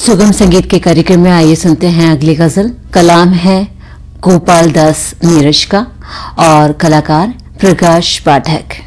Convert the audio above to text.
सुगम संगीत के कार्यक्रम में आइए सुनते हैं अगली गजल। कलाम है गोपाल दास नीरज का और कलाकार प्रकाश पाठक।